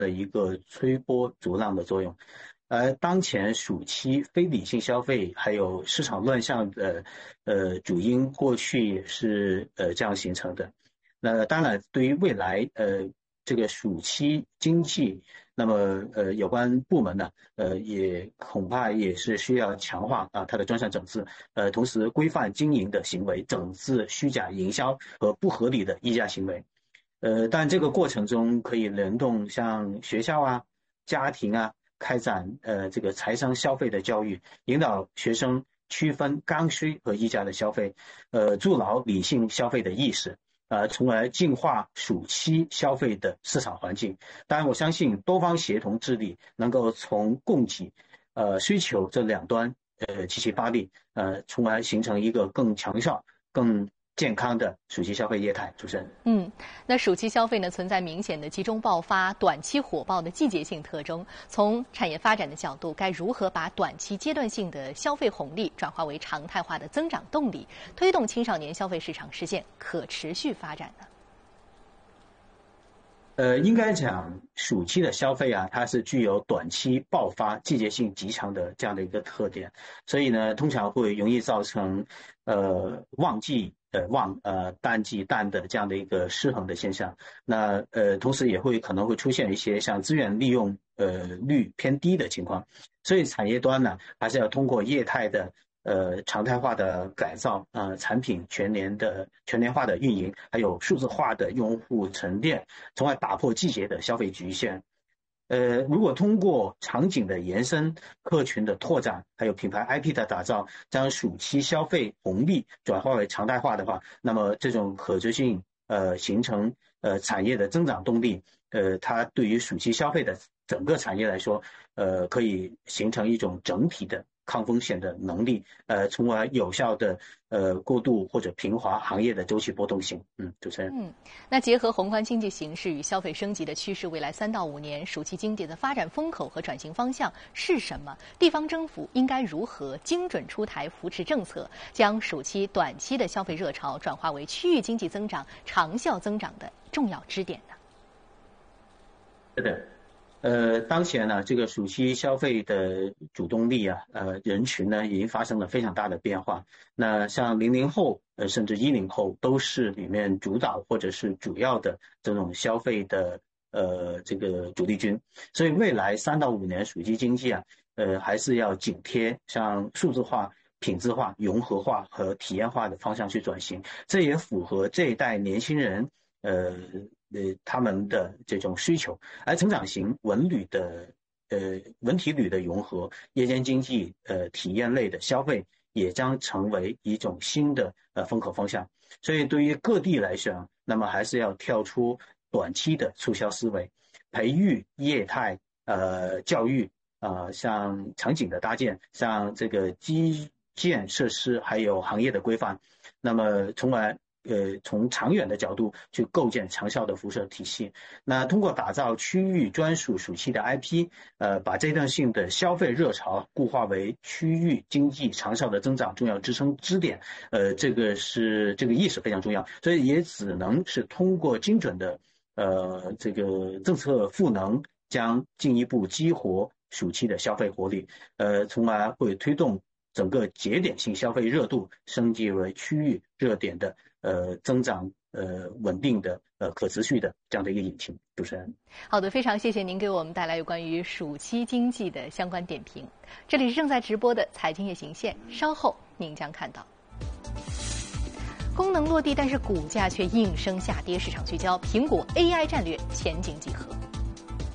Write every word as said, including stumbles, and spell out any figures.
的一个推波助澜的作用。而当前暑期非理性消费还有市场乱象的呃主因，过去也是呃这样形成的。那当然，对于未来呃这个暑期经济，那么呃有关部门呢，呃也恐怕也是需要强化啊它的专项整治，呃同时规范经营的行为，整治虚假营销和不合理的议价行为。呃，但这个过程中可以联动像学校啊、家庭啊，开展呃这个财商消费的教育，引导学生区分刚需和溢价的消费，呃，筑牢理性消费的意识。呃，从而净化暑期消费的市场环境。当然，我相信多方协同治理能够从供给、呃需求这两端呃齐齐发力，呃，从而形成一个更强效、更健康的暑期消费业态。主持人， 嗯，那暑期消费呢存在明显的集中爆发、短期火爆的季节性特征。从产业发展的角度，该如何把短期阶段性的消费红利转化为常态化的增长动力，推动青少年消费市场实现可持续发展呢？ 呃，应该讲暑期的消费啊，它是具有短期爆发、季节性极强的这样的一个特点，所以呢，通常会容易造成呃旺季呃旺呃淡季淡的这样的一个失衡的现象。那呃，同时也会可能会出现一些像资源利用呃率偏低的情况，所以产业端呢，还是要通过业态的呃常态化的改造，呃产品全年的全年化的运营，还有数字化的用户沉淀，从而打破季节的消费局限。呃，如果通过场景的延伸、客群的拓展，还有品牌 I P 的打造，将暑期消费红利转化为常态化的话，那么这种可持续性呃形成呃产业的增长动力，呃，它对于暑期消费的整个产业来说，呃，可以形成一种整体的抗风险的能力，呃，从而有效的呃过渡或者平滑行业的周期波动性。嗯，主持人。 嗯，那结合宏观经济形势与消费升级的趋势，未来三到五年暑期经济的发展风口和转型方向是什么？地方政府应该如何精准出台扶持政策，将暑期短期的消费热潮转化为区域经济增长长效增长的重要支点呢？ 是的。呃，当前呢，这个暑期消费的主动力啊，呃，人群呢已经发生了非常大的变化。那像零零后，呃，甚至一零后都是里面主导或者是主要的这种消费的呃这个主力军。所以未来三到五年暑期经济啊，呃，还是要紧贴像数字化、品质化、融合化和体验化的方向去转型。这也符合这一代年轻人呃。呃，他们的这种需求，而成长型文旅的呃文体旅的融合，夜间经济呃体验类的消费也将成为一种新的呃风口方向。所以对于各地来说，那么还是要跳出短期的促销思维，培育业态呃教育啊、呃，像场景的搭建，像这个基建设施，还有行业的规范，那么从而。呃，从长远的角度去构建长效的辐射体系。那通过打造区域专属暑期的 I P， 呃，把阶段性的消费热潮固化为区域经济长效的增长重要支撑支点，呃，这个是这个意识非常重要。所以也只能是通过精准的呃这个政策赋能，将进一步激活暑期的消费活力，呃，从而会推动整个节点性消费热度升级为区域热点的。呃，增长呃稳定的呃可持续的这样的一个引擎。主持人， 好的，非常谢谢您给我们带来有关于暑期经济的相关点评。这里是正在直播的财经夜行线，稍后您将看到功能落地，但是股价却应声下跌，市场聚焦苹果 A I 战略前景几何。